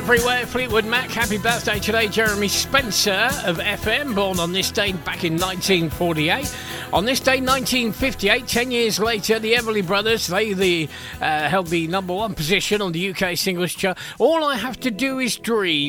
everywhere. Fleetwood Mac, happy birthday today. Jeremy Spencer of FM, born on this day back in 1948. On this day, 1958, 10 years later, the Everly Brothers, they held the number one position on the UK singles chart. All I Have to Do Is Dream.